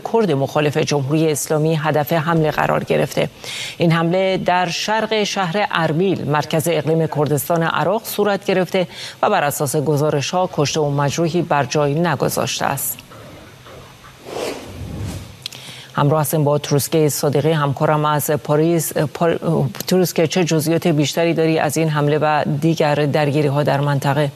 کرد مخالف جمهوری اسلامی هدف حمله قرار گرفته. این حمله در شرق شهر اربیل مرکز اقلیم کردستان عراق صورت گرفته و بر اساس گزارش‌ها کشته و مجروحی بر جای نگذاشته است. همراه هستیم با تروسکه صادقی، همکارم از پاریس. تروسکه، چه جزئیات بیشتری داری از این حمله و دیگر درگیری‌ها در منطقه؟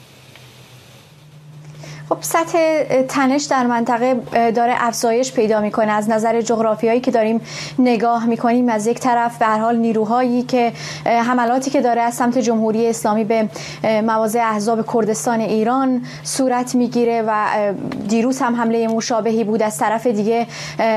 خب سطح تنش در منطقه داره افزایش پیدا میکنه. از نظر جغرافیایی که داریم نگاه میکنیم، از یک طرف به هر حال نیروهایی که حملاتی که داره از سمت جمهوری اسلامی به مواضع احزاب کردستان ایران صورت میگیره و دیروز هم حمله مشابهی بود. از طرف دیگه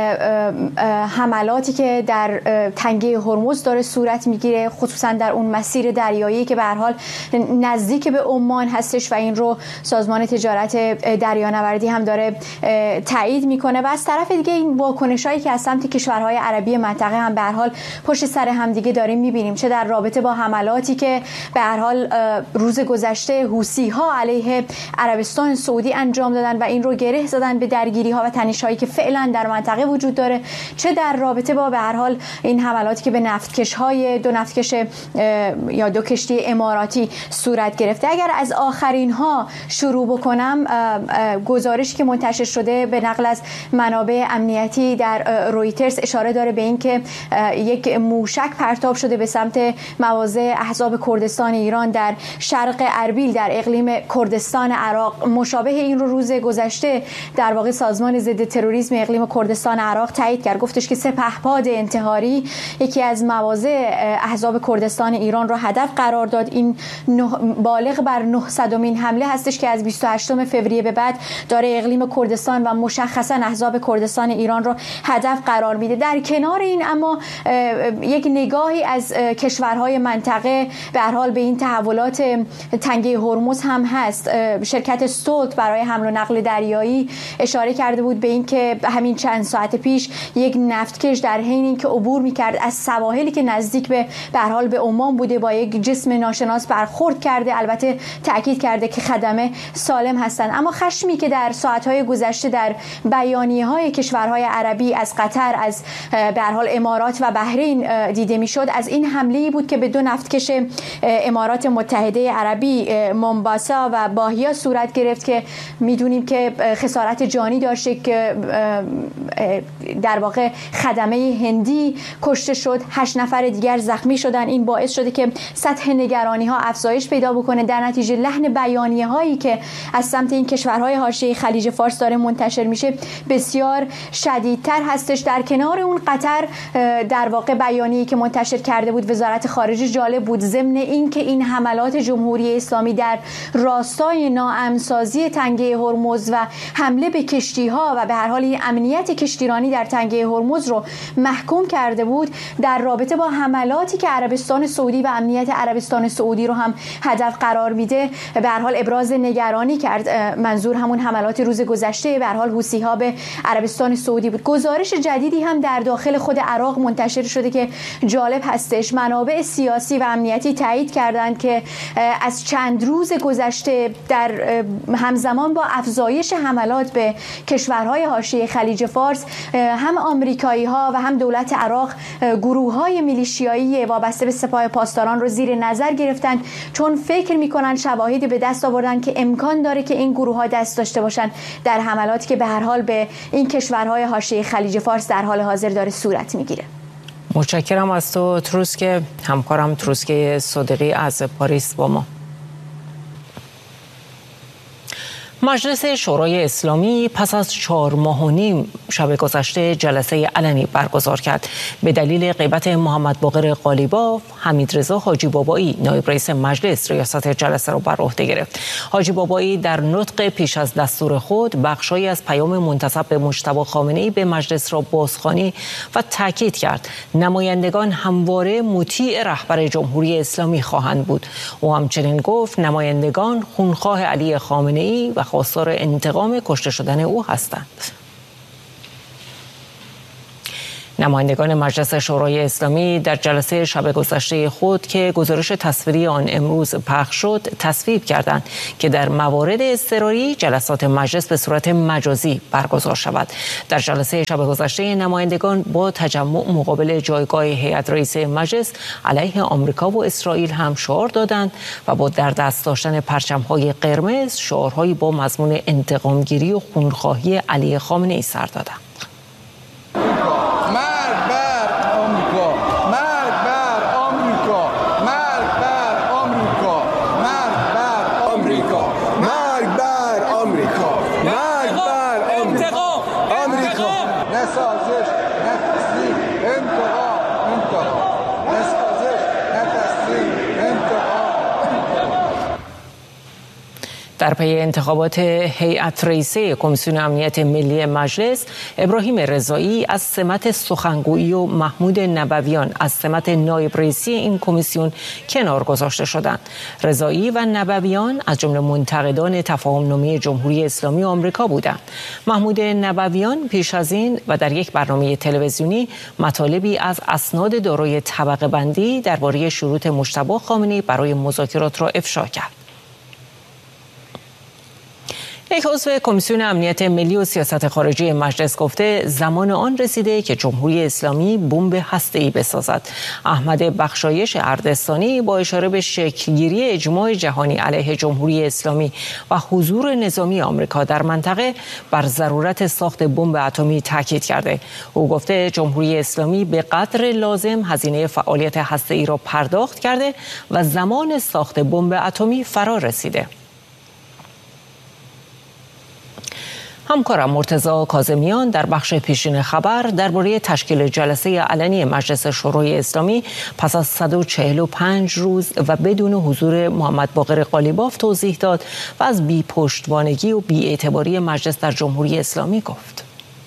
حملاتی که در تنگه هرمز داره صورت میگیره، خصوصا در اون مسیر دریایی که به هر حال نزدیک به عمان هستش و این رو سازمان تجارت دریانوردی هم داره تایید میکنه. و از طرف دیگه این واکنشایی که از سمت کشورهای عربی منطقه هم به هر حال پشت سر هم دیگه داریم میبینیم، چه در رابطه با حملاتی که به هر حال روز گذشته حوثی ها علیه عربستان سعودی انجام دادن و این رو گره زدن به درگیری ها و تنش هایی که فعلا در منطقه وجود داره، چه در رابطه با به هر حال این حملاتی که به نفتکش های دو نفتکش یا دو کشتی اماراتی صورت گرفته. اگر از آخرین ها شروع بکنم، گزارشی که منتشر شده به نقل از منابع امنیتی در رویترز اشاره داره به این که یک موشک پرتاب شده به سمت مواضع احزاب کردستان ایران در شرق اربیل در اقلیم کردستان عراق. مشابه این رو روز گذشته در واقع سازمان ضد تروریسم اقلیم کردستان عراق تایید کرد. گفتش که سپهباد انتحاری یکی از مواضع احزاب کردستان ایران را هدف قرار داد. این بالغ بر 900مین حمله هستش که از 28 فوریه به بعد داره اقلیم کردستان و مشخصا احزاب کردستان ایران رو هدف قرار میده. در کنار این اما یک نگاهی از کشورهای منطقه به هر حال به این تحولات تنگه هرمز هم هست. شرکت استولت برای حمل و نقل دریایی اشاره کرده بود به این که همین چند ساعت پیش یک نفتکش در حین اینکه عبور میکرد از سواحلی که نزدیک به هر حال به عمان بوده با یک جسم ناشناس برخورد کرده. البته تاکید کرده که خدمه سالم هستند. اما خشمی که در ساعت‌های گذشته در بیانیه‌های کشورهای عربی از قطر، از به هر حال امارات و بحرین دیده می‌شد، از این حمله‌ای بود که به دو نفتکش امارات متحده عربی مومباسا و باهیا صورت گرفت که می‌دونیم که خسارت جانی داشته که در واقع خدمه هندی کشته شد، 8 نفر دیگر زخمی شدن. این باعث شده که سطح نگرانی‌ها افزایش پیدا بکنه. در نتیجه لحن بیانیه‌هایی که از سمت این کشورهای حاشیه خلیج فارس داره منتشر میشه بسیار شدیدتر هستش. در کنار اون قطر در واقع بیانیه‌ای که منتشر کرده بود وزارت خارجه جالب بود، ضمن این که این حملات جمهوری اسلامی در راستای ناامن‌سازی تنگه هرمز و حمله به کشتی‌ها و به هر حال این امنیت کشتیرانی در تنگه هرمز رو محکوم کرده بود، در رابطه با حملاتی که عربستان سعودی و امنیت عربستان سعودی رو هم هدف قرار میده به هر حال ابراز نگرانی کرد. منظور همون حملات روز گذشته به هر حال حوثی‌ها به عربستان سعودی بود. گزارش جدیدی هم در داخل خود عراق منتشر شده که جالب هستش. منابع سیاسی و امنیتی تایید کردند که از چند روز گذشته در همزمان با افزایش حملات به کشورهای حاشیه خلیج فارس، هم آمریکایی‌ها و هم دولت عراق گروه‌های میلیشیایی وابسته به سپاه پاسداران رو زیر نظر گرفتند، چون فکر می‌کنن شواهدی به دست آوردن که امکان داره که این گروه‌ها دست داشته باشن در حملاتی که به هر حال به این کشورهای حاشیه خلیج فارس در حال حاضر داره صورت میگیره. متشکرم از تو تروسکه، همکارم تروسکه صادقی از پاریس با ما. مجلس شورای اسلامی پس از 4 ماه و نیم شب گذشته جلسه علنی برگزار کرد. به دلیل غیبت محمد باقر قالیباف، حمیدرضا حاجی بابایی نایب رئیس مجلس ریاست جلسه را بر عهده گرفت. حاجی بابایی در نطق پیش از دستور خود بخشی از پیام منتسب به مجتبی خامنه‌ای به مجلس را بازخوانی و تاکید کرد نمایندگان همواره مطیع رهبر جمهوری اسلامی خواهند بود. او همچنین گفت نمایندگان خونخواه علی خامنه‌ای و خواستار انتقام کشته شدن او هستند. نمایندگان مجلس شورای اسلامی در جلسه شب گذشته خود که گزارش تصویری آن امروز پخش شد تصویب کردند که در موارد اضطراری جلسات مجلس به صورت مجازی برگزار شود. در جلسه شب گذشته نمایندگان با تجمع مقابل جایگاه هیئت رئیسه مجلس علیه آمریکا و اسرائیل هم شعار دادند و با در دست داشتن پرچم‌های قرمز شعارهایی با مضمون انتقامگیری و خونخواهی علی خامنه‌ای سر دادند. در پی انتخابات هیئت رئیسه کمیسیون امنیت ملی مجلس، ابراهیم رضایی از سمت سخنگویی و محمود نبویان از سمت نایب رئیسی این کمیسیون کنار گذاشته شدند. رضایی و نبویان از جمله منتقدان تفاهم‌نامه جمهوری اسلامی و آمریکا بودند. محمود نبویان پیش از این و در یک برنامه تلویزیونی مطالبی از اسناد دارای طبقه بندی درباره شروط مجتبی خامنه‌ای برای مذاکرات را افشا کرد. یک عضو کمیسیون امنیت ملی و سیاست خارجی مجلس گفته زمان آن رسیده که جمهوری اسلامی بمب هسته‌ای بسازد. احمد بخشایش اردستانی با اشاره به شکلگیری اجماع جهانی علیه جمهوری اسلامی و حضور نظامی آمریکا در منطقه بر ضرورت ساخت بمب اتمی تاکید کرده. او گفته جمهوری اسلامی به قدر لازم هزینه فعالیت هسته‌ای را پرداخت کرده و زمان ساخت بمب اتمی فرا رسیده. همکارم مرتضی کاظمیان در بخش پیشین خبر درباره تشکیل جلسه علنی مجلس شورای اسلامی پس از 145 روز و بدون حضور محمد باقر قالیباف توضیح داد و از بی‌پشتوانگی و بی‌اعتباری مجلس در جمهوری اسلامی گفت.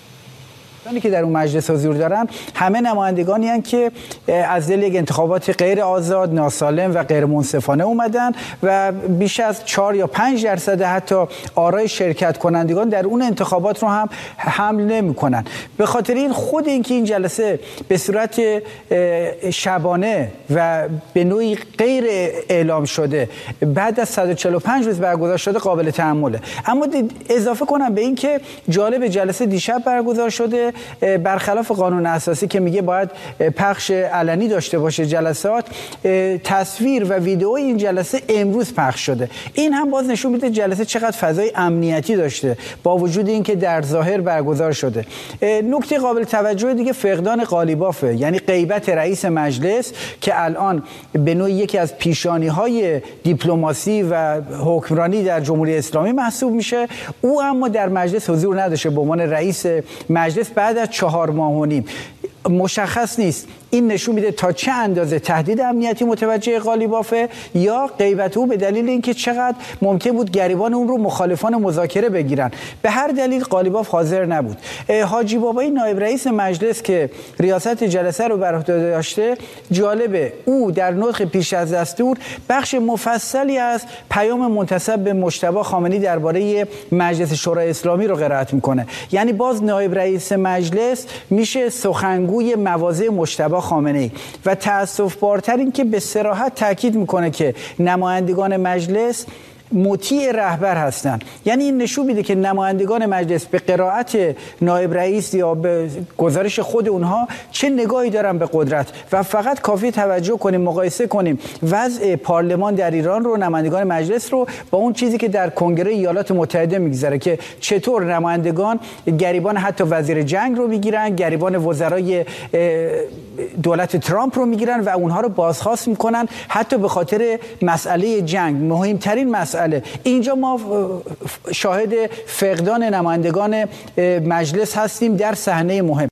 که در اون مجلس حضور دارن همه نمایندگانی هستند که از دل یک انتخابات غیر آزاد، ناسالم و غیر منصفانه اومدن و بیش از 4 یا 5% حتی آرای شرکت کنندگان در اون انتخابات رو هم حمل نمی‌کنن. به خاطر این خود اینکه این جلسه به صورت شبانه و به نوعی غیر اعلام شده بعد از 145 روز برگزار شده قابل تحمله. اما اضافه کنم به این که جالب جلسه دیشب برگزار شده برخلاف قانون اساسی که میگه باید پخش علنی داشته باشه جلسات، تصویر و ویدئو این جلسه امروز پخش شده. این هم باز نشون میده جلسه چقدر فضای امنیتی داشته با وجود اینکه در ظاهر برگزار شده. نکته قابل توجه دیگه فقدان قالیبافه، یعنی غیبت رئیس مجلس که الان به نوعی یکی از پیشانی‌های دیپلماسی و حکمرانی در جمهوری اسلامی محسوب میشه. او اما در مجلس حضور نداشته به عنوان رئیس مجلس بعد از 4 ماه و نیم. مشخص نیست این نشون میده تا چه اندازه تهدید امنیتی متوجه قالیبافه یا غیبت او به دلیل اینکه چقدر ممکن بود گریبان اون رو مخالفان مذاکره بگیرن. به هر دلیل قالیباف حاضر نبود. حاجی بابایی نایب رئیس مجلس که ریاست جلسه رو بر عهده داشته، جالبه او در نطق پیش از دستور بخش مفصلی از پیام منتسب به مجتبی خامنه‌ای درباره مجلس شورای اسلامی رو قرائت میکنه. یعنی باز نایب رئیس مجلس میشه سخنگوی مواضع مجتبی خامنه‌ای و تأسف‌بارتر این که به صراحت تاکید میکنه که نمایندگان مجلس مطیع رهبر هستند. یعنی این نشون میده که نمایندگان مجلس به قرائت نایب رئیس یا به گزارش خود اونها چه نگاهی دارن به قدرت و فقط کافی توجه کنیم مقایسه کنیم وضع پارلمان در ایران رو، نمایندگان مجلس رو با اون چیزی که در کنگره ایالات متحده میگذره که چطور نمایندگان گریبان حتی وزیر جنگ رو میگیرن، گریبان وزرای دولت ترامپ رو میگیرن و اونها رو بازخواست میکنن حتی به خاطر مسئله جنگ، مهمترین مسئله. اینجا ما شاهد فقدان نمایندگان مجلس هستیم در صحنه مهم.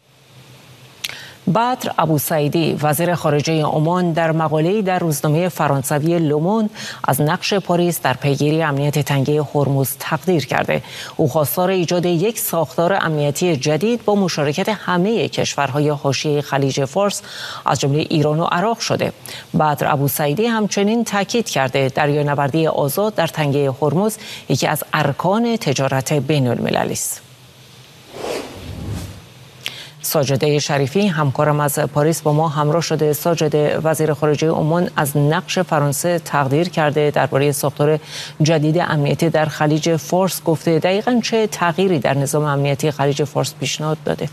بدر ابوسعیدی وزیر خارجه عمان در مقاله‌ای در روزنامه فرانسوی لوموند از نقش پاریس در پیگیری امنیت تنگه هرمز تقدیر کرده. او خواستار ایجاد یک ساختار امنیتی جدید با مشارکت همه کشورهای حاشیه خلیج فارس از جمله ایران و عراق شده. بدر ابوسعیدی همچنین تاکید کرده دریانوردی آزاد در تنگه هرمز یکی از ارکان تجارت بین‌المللی است. ساجده شریفی همکارم از پاریس با ما همراه شده. ساجده، وزیر خارجه عمان از نقش فرانسه تقدیر کرده، درباره ساختار جدید امنیتی در خلیج فارس گفته. دقیقاً چه تغییری در نظام امنیتی خلیج فارس پیشنهاد داده؟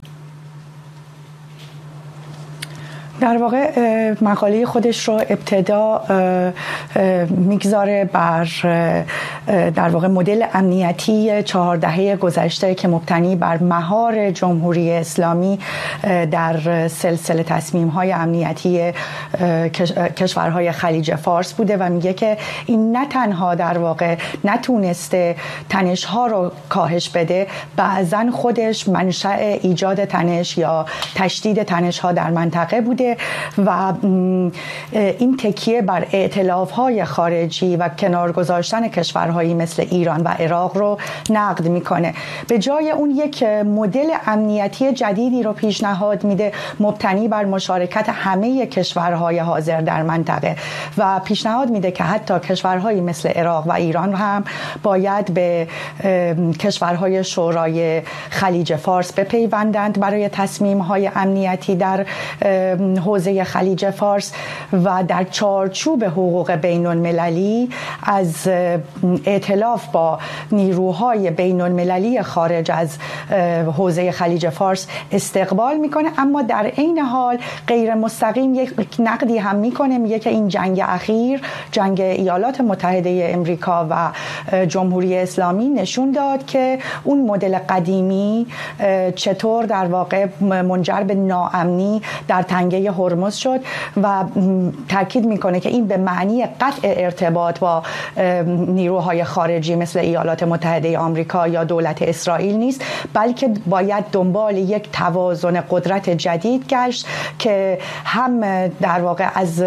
در واقع مقاله خودش رو ابتدا میگذاره بر در واقع مدل امنیتی 4 دهه گذشته که مبتنی بر مهار جمهوری اسلامی در سلسله تصمیم‌های امنیتی کشورهای خلیج فارس بوده و میگه که این نه تنها در واقع نتونسته تنش‌ها رو کاهش بده، بعضاً خودش منشأ ایجاد تنش یا تشدید تنش‌ها در منطقه بوده و این تکیه بر ائتلاف‌های خارجی و کنار گذاشتن کشورهایی مثل ایران و عراق رو نقد میکنه. به جای اون یک مدل امنیتی جدیدی رو پیشنهاد میده مبتنی بر مشارکت همه کشورهای حاضر در منطقه و پیشنهاد میده که حتی کشورهایی مثل عراق و ایران هم باید به کشورهای شورای خلیج فارس بپیوندند برای تصمیم‌های امنیتی در حوزه خلیج فارس و در چارچوب حقوق بین المللی از ائتلاف با نیروهای بین المللی خارج از حوزه خلیج فارس استقبال میکنه. اما در عین حال غیر مستقیم یک نقدی هم میکنه، میگه که این جنگ اخیر، جنگ ایالات متحده امریکا و جمهوری اسلامی نشون داد که اون مدل قدیمی چطور در واقع منجر به ناامنی در تنگه هرمز شد و تاکید میکنه که این به معنی قطع ارتباط با نیروهای خارجی مثل ایالات متحده آمریکا یا دولت اسرائیل نیست، بلکه باید دنبال یک توازن قدرت جدید گشت که هم در واقع از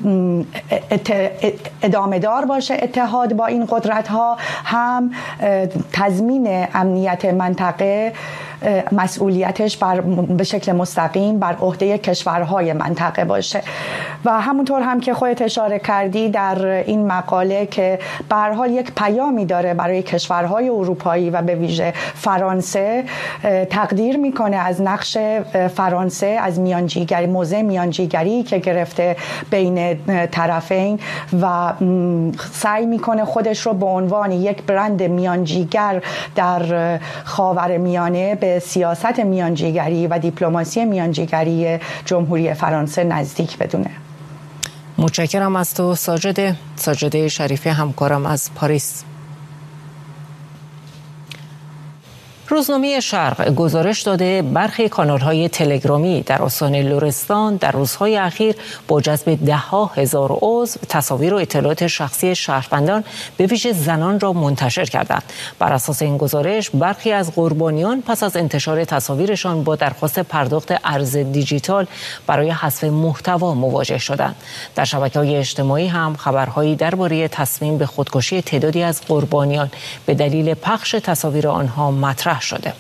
ادامه دار باشه اتحاد با این قدرت ها، هم تضمین امنیت منطقه مسئولیتش به شکل مستقیم بر عهده کشورهای منطقه باشه. و همونطور هم که خودت اشاره کردی در این مقاله که به هر حال یک پیامی داره برای کشورهای اروپایی و به ویژه فرانسه، تقدیر میکنه از نقش فرانسه، از میانجیگری، موضع میانجیگری که گرفته بین طرفین و سعی میکنه خودش رو به عنوان یک برند میانجیگر در خاورمیانه به سیاست میانجیگری و دیپلماسی میانجیگری جمهوری فرانسه نزدیک بدونه. متشکرم از تو ساجده شریفی همکارم از پاریس. روزنامه شرق گزارش داده برخی کانال‌های تلگرامی در استان لرستان در روزهای اخیر با جذب ده‌ها هزار عضو تصاویر و اطلاعات شخصی شهروندان به ویژه زنان را منتشر کردند. بر اساس این گزارش برخی از قربانیان پس از انتشار تصاویرشان با درخواست پرداخت ارز دیجیتال برای حذف محتوا مواجه شدند. در شبکه‌های اجتماعی هم خبرهایی درباره تصمیم به خودکشی تعدادی از قربانیان به دلیل پخش تصاویر آنها مطرح شده.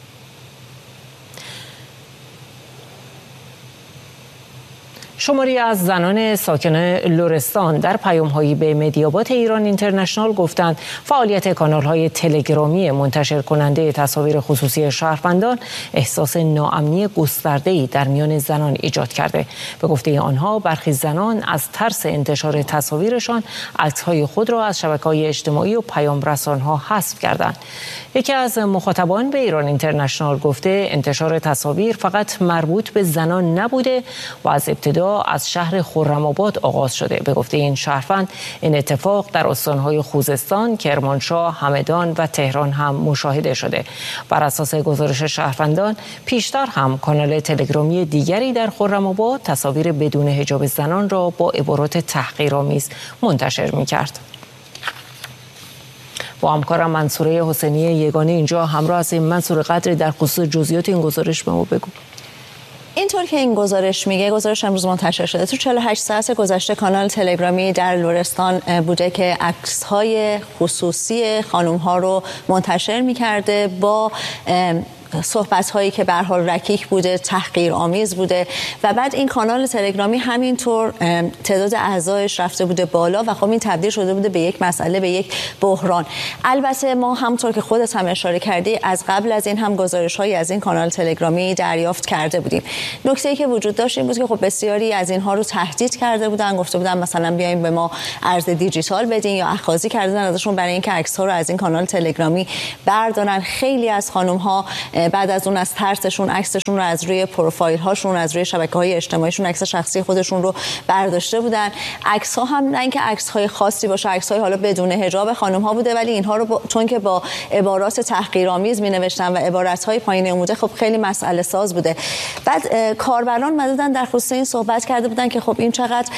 شماری از زنان ساکن لرستان در پیام‌هایی به مدیابات ایران اینترنشنال گفتند فعالیت کانال‌های تلگرامی منتشر کننده تصاویر خصوصی شهروندان احساس ناامنی گسترده‌ای در میان زنان ایجاد کرده. به گفته آنها برخی زنان از ترس انتشار تصاویرشان عکس‌های خود را از شبکه‌های اجتماعی و پیام‌رسان‌ها حذف کردند. یکی از مخاطبان به ایران اینترنشنال گفته انتشار تصاویر فقط مربوط به زنان نبوده و از ابتدا از شهر خرم‌آباد آغاز شده. به گفته این شهروند این اتفاق در استان‌های خوزستان، کرمانشاه، همدان و تهران هم مشاهده شده. بر اساس گزارش شهروندان پیشتر هم کانال تلگرامی دیگری در خرم‌آباد تصاویر بدون حجاب زنان را با عبارات تحقیرآمیز منتشر می‌کرد. با همکارم منصوره حسینی یگانه اینجا همراه هستیم. منصوره، قدری در خصوص جزئیات این گزارش به ما بگو. اینطور که این گزارش میگه، گزارش امروز منتشر شده، تو 48 ساعت گذشته کانال تلگرامی در لرستان بوده که عکس‌های خصوصی خانم‌ها رو منتشر می‌کرده با صحبت هایی که به هر حال رکیک بوده، تحقیر آمیز بوده و بعد این کانال تلگرامی همینطور تعداد اعضایش رفته بوده بالا و خب این تبدیل شده بوده به یک مسئله، به یک بحران. البته ما همونطور که خودت هم اشاره کردی از قبل از این هم گزارش‌هایی از این کانال تلگرامی دریافت کرده بودیم. نکته‌ای که وجود داشت این بود که خب بسیاری از اینها رو تهدید کرده بودن، گفته بودن مثلا بیاین به ما ارز دیجیتال بدین یا اخاذی کردن ازشون برای اینکه عکس‌ها رو از این کانال تلگرامی بردارن. خیلی از خانم‌ها بعد از اون از ترسشون عکسشون رو از روی پروفایل هاشون، از روی شبکه‌های اجتماعیشون عکس شخصی خودشون رو برداشته بودن. عکس‌ها هم نه اینکه عکس‌های خاصی باشه، عکس‌های حالا بدون حجاب خانم‌ها بوده، ولی اینها رو چون که با عبارات تحقیرآمیز می‌نوشتن و عبارات‌های پایین اومده خب خیلی مسئله ساز بوده. بعد کاربران مددن در خصوص این صحبت کرده بودن که خب این چقدر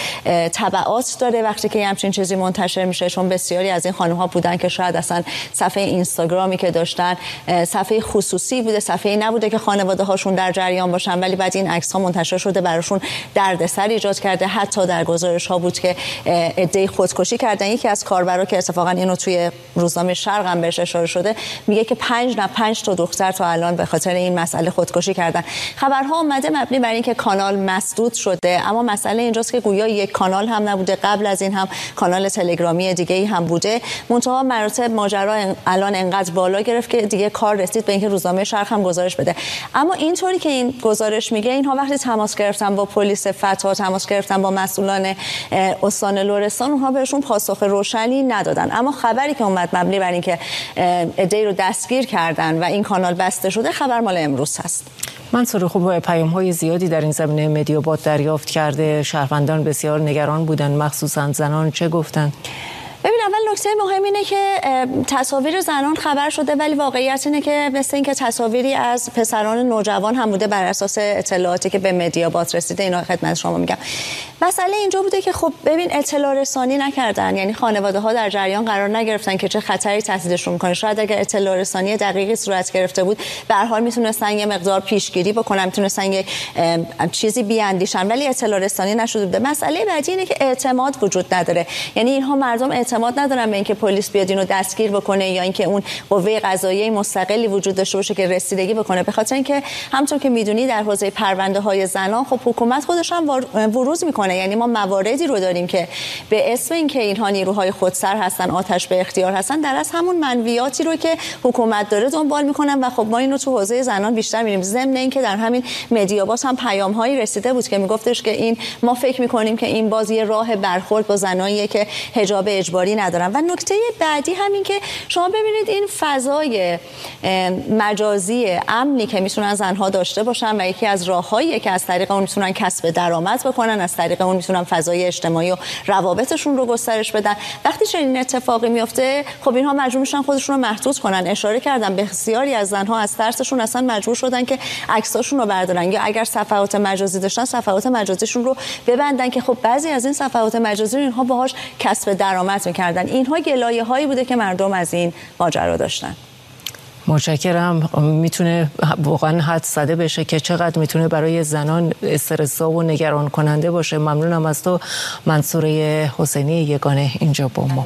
تبعات داره وقتی که همچین چیزی منتشر میشه، چون بسیاری از این خانم‌ها بودن که شاید اصلا صفحه اینستاگرامی که داشتن صفحه خصوصی بوده، صفحه نبوده که خانواده هاشون در جریان باشن، ولی بعد این عکس ها منتشر شده براشون دردسر ایجاد کرده. حتی در گزارش ها بود که عده‌ای خودکشی کردن. یکی از کاربرا که اتفاقا اینو توی روزنامه شرق هم بهش اشاره شده میگه که 5 تا دختر تا الان به خاطر این مسئله خودکشی کردن. خبرها اومده مبنی بر اینکه کانال مسدود شده، اما مسئله اینجاست که گویا یک کانال هم نبوده، قبل از این هم کانال تلگرامی دیگه‌ای هم بوده. منتها مراتب ماجرا الان انقدر بالا گرفت که دیگه کار رسید به اینکه روزنامه شرق هم گزارش بده. اما اینطوری که این گزارش میگه اینها وقتی تماس گرفتن با پلیس فتا، تماس گرفتن با مسئولان استان لرستان، اونها بهشون پاسخ روشنی ندادن. اما خبری که اومد مبنی بر اینکه عده‌ای رو دستگیر کردن و این کانال بسته شده، خبر مال امروز هست. منصور، خوب پیام‌های زیادی در این زمینه مدیاباد دریافت کرده. شهروندان بسیار نگران بودن، مخصوصا زنان. چه گفتن؟ ببین، اول نکته مهم اینه که تصاویر زنان خبر شده، ولی واقعیت اینه که مثل اینکه تصاویری از پسران نوجوان هم بوده بر اساس اطلاعاتی که به مدیاباد رسیده. اینا خدمت شما میگم. مسئله اینجا بوده که خب ببین اطلاع رسانی نکردن، یعنی خانواده ها در جریان قرار نگرفتن که چه خطری تهدیدشون میکنه. شاید اگر اطلاع رسانی دقیقی صورت گرفته بود به هر حال میتونستن یه مقدار پیشگیری بکنن، میتونستن یک چیزی بیاندیشن، ولی اطلاع رسانی نشده بوده. مسئله بعدی اینه که اعتماد وجود نداره، یعنی اینها مردم اعتماد ندارن به اینکه پلیس بیاد اینو دستگیر بکنه یا اینکه اون قوه قضاییه مستقلی وجود داشته باشه که رسیدگی بکنه. به خاطر اینکه همونطور که میدونی در حوزه پرونده های زنان خب حکومت خودش هم ورود میکنه، یعنی ما مواردی رو داریم که به اسم اینکه اینها نیروهای خودسر هستن، آتش به اختیار هستن، در از همون منویاتی رو که حکومت داره دنبال میکنن و خب ما اینو تو حوزه زنان بیشتر میبینیم. ضمن اینکه در همین مدیاباس هم پیام‌هایی رسیده بود که میگفتش که این ما فکر میکنیم که این باز یه راه برخورد با زناییه که حجاب اجباری ندارن. و نکته بعدی همین که شما ببینید این فضای مجازی امنی که میتونن زنها داشته باشن و یکی از راههایی که از طریق اون میتونن کسب درآمد بکنن، از طریق اون میتونن فضای اجتماعی و روابطشون رو گسترش بدن. وقتی چنین اتفاقی میفته خب اینها مجبور میشن خودشون رو محدود کنن. اشاره کردم بسیاری از زنها از ترسشون اصلا مجبور شدن که عکساشون رو بردارن، یا اگر صفحات مجازی داشتن صفحات مجازیشون رو ببندن که خب بعضی از این صفحات مجازی رو اینها باهاش کسب درآمد می‌کردن. اینها گلایه‌هایی بوده که مردم از این ماجرا داشتن. متشکرم. میتونه واقعا حد زده بشه که چقدر میتونه برای زنان استرس‌زا و نگران کننده باشه. ممنونم از تو منصور حسینی یگانه اینجا با ما.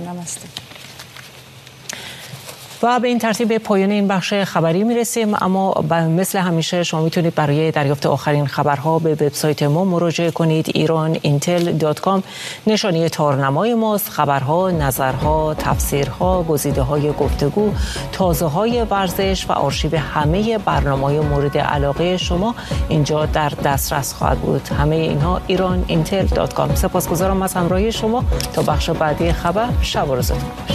و به این ترتیب به پایان این بخش خبری میرسیم، اما مثل همیشه شما میتونید برای دریافت آخرین خبرها به وبسایت ما مراجعه کنید. iran.intel.com نشانی تارنمای ماست. خبرها، نظرها، تفسیرها، گزیده‌های گفتگو، تازه‌های ورزش و آرشیو همه برنامه‌های مورد علاقه شما اینجا در دسترس خواهد بود. همه اینها iran.intel.com. سپاسگزارم از همراهی شما. تا بخش بعدی خبر، شب و روزتون خوش.